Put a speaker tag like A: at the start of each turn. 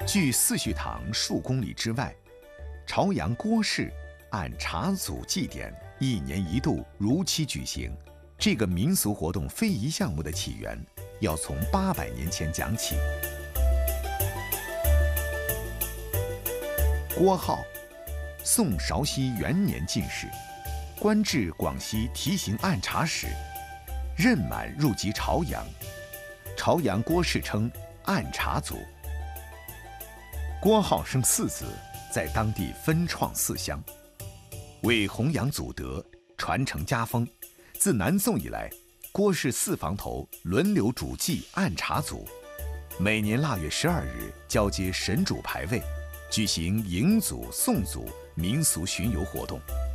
A: 距四绪堂数公里之外，朝阳郭氏按茶祖祭典1年1度如期举行。这个民俗活动非遗项目的起源，要从800年前讲起。郭浩，宋绍熙元年进士，官至广西提刑按察使，任满入籍朝阳。朝阳郭氏称按察族。郭浩生4子，在当地分创4乡，为弘扬祖德、传承家风。自南宋以来，郭氏4房头轮流主祭按察祖，每年腊月12日交接神主牌位，举行迎祖、送祖民俗巡游活动。